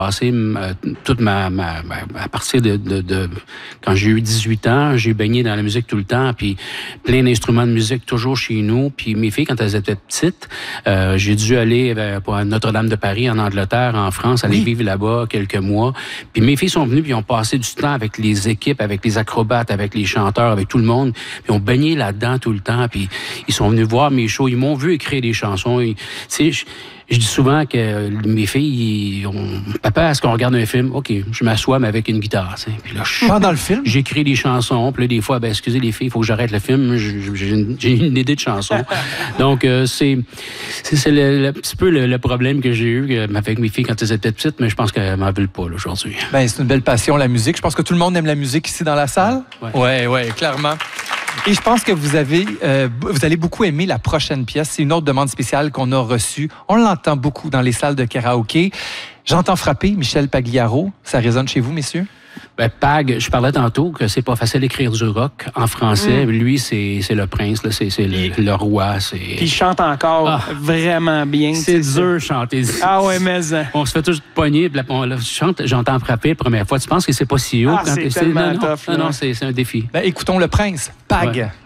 passé toute à partir de quand j'ai eu 18 ans, j'ai baigné dans la musique tout le temps, puis plein d'instruments de musique toujours chez nous. Puis mes filles, quand elles étaient petites, j'ai dû aller à Notre-Dame de Paris, en Angleterre, en France, aller vivre là-bas quelques mois. Puis mes filles sont venues, puis ont passé du temps avec les équipes, avec les acrobates, avec les chanteurs, avec tout le monde. Puis ont baigné là-dedans tout le temps. Puis ils sont venus voir mes shows, ils m'ont vu écrire des chansons. Je dis souvent que mes filles, papa, est-ce qu'on regarde un film? OK, je m'assois, mais avec une guitare. T'sais. Puis là, pendant le film? J'écris des chansons. Puis là, des fois, excusez les filles, il faut que j'arrête le film. J'ai une idée de chanson. Donc, c'est un petit peu le problème que j'ai eu avec mes filles quand elles étaient petites, mais je pense qu'elles m'en veulent pas là, aujourd'hui. Ben, c'est une belle passion, la musique. Je pense que tout le monde aime la musique ici dans la salle. Ouais, clairement. Et je pense que vous allez beaucoup aimer la prochaine pièce. C'est une autre demande spéciale qu'on a reçue. On l'entend beaucoup dans les salles de karaoké. J'entends frapper Michel Pagliaro. Ça résonne chez vous, messieurs? Pag, je parlais tantôt que c'est pas facile d'écrire du rock en français. Lui, c'est le prince, là, c'est le roi. Puis il chante encore vraiment bien. C'est dur de chanter. Ah ouais, mais... On se fait tous pogner, puis là, j'entends frapper la première fois. Tu penses que c'est pas si haut? C'est tellement tough. Non, c'est un défi. Écoutons le prince, Pag. Ouais.